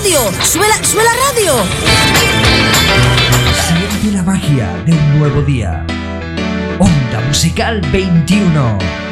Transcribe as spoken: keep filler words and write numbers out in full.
radio! ¡Sube la, sube la radio! Siente la magia de un nuevo día. Onda Musical veintiuno.